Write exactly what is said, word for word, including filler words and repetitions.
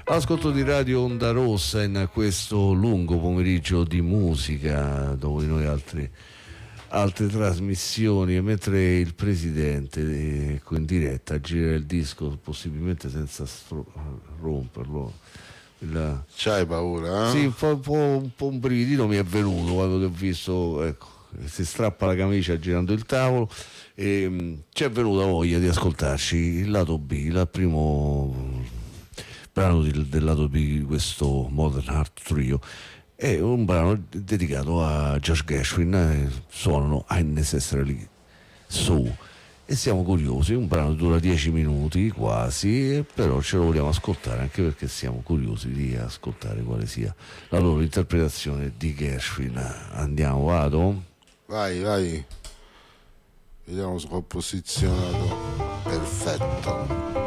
Ascolto di Radio Onda Rossa in questo lungo pomeriggio di musica, dopo di noi altre, altre trasmissioni, e mentre il presidente ecco, in diretta gira il disco possibilmente senza stro- romperlo. Il... C'hai paura? Eh? Sì, un po', un, po', un po' un brividino mi è venuto quando ho visto, ecco, si strappa la camicia girando il tavolo e mh, ci è venuta voglia di ascoltarci il lato B, il primo brano del, del lato B di questo Modern Art Trio. È un brano dedicato a Josh Gershwin, eh, suonano Unnecessarily So e siamo curiosi, un brano dura dieci minuti quasi, però ce lo vogliamo ascoltare anche perché siamo curiosi di ascoltare quale sia la loro interpretazione di Gershwin. Andiamo, vado? Vai, vai, vediamo se ho posizionato perfetto.